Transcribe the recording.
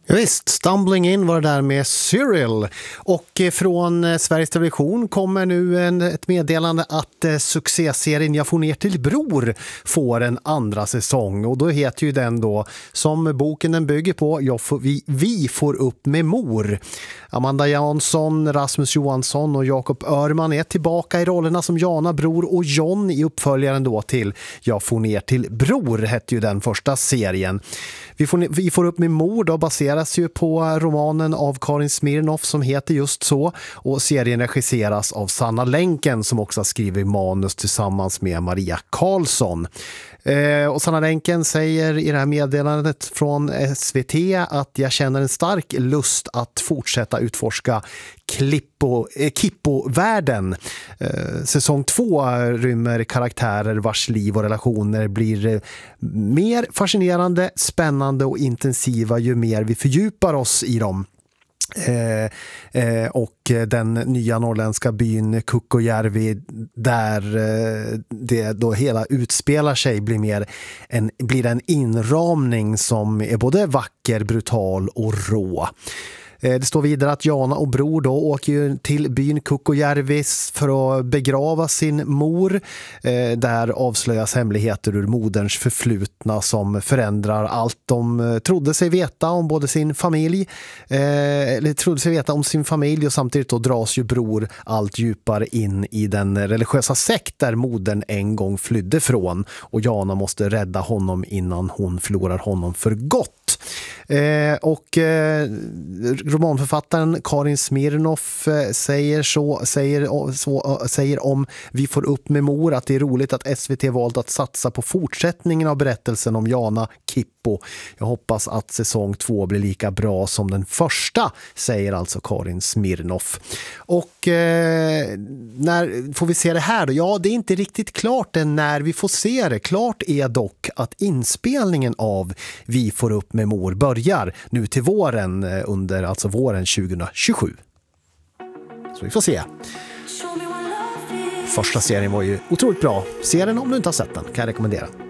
Ja, visst, Stumbling In var det där med Cyril. Och från Sveriges Television kommer nu ett meddelande att succéserien Jag får ner till bror får en andra säsong. Och då heter ju den då, som boken den bygger på, Vi får upp med mor. Amanda Jansson, Rasmus Johansson och Jakob Örman är tillbaka i rollerna som Jana, Bror och John i uppföljaren då till Jag får ner till bror, hette ju den första serien. Vi får upp med mor då baseras ju på romanen av Karin Smirnoff som heter just så, och serien regisseras av Sanna Länken som också har skrivit manus tillsammans med Maria Karlsson. Och Sanna Länken säger i det här meddelandet från SVT att jag känner en stark lust att fortsätta utforska Kippo-världen. Säsong 2 rymmer karaktärer vars liv och relationer blir mer fascinerande, spännande och intensiva ju mer vi fördjupar oss i dem. Och den nya norrländska byn Kukkojärvi där det då hela utspelar sig blir en inramning som är både vacker, brutal och rå. Det står vidare att Jana och Bror då åker till byn Kukkojärvi för att begrava sin mor. Där avslöjas hemligheter ur moderns förflutna som förändrar allt de trodde sig veta om både sin familj. Eller trodde sig veta om sin familj, och samtidigt då dras ju Bror allt djupare in i den religiösa sekt där modern en gång flydde från. Och Jana måste rädda honom innan hon förlorar honom för gott. Romanförfattaren Karin Smirnoff säger om Vi får upp med mor att det är roligt att SVT valt att satsa på fortsättningen av berättelsen om Jana Kippo. Jag hoppas att säsong 2 blir lika bra som den första, säger alltså Karin Smirnoff. Och när får vi se det här då? Ja, det är inte riktigt klart än när vi får se det. Klart är dock att inspelningen av Vi får upp med mor börjar nu till våren, under alltså våren 2027. Så vi får se. Första serien var ju otroligt bra. Se den om du inte har sett den, kan jag rekommendera.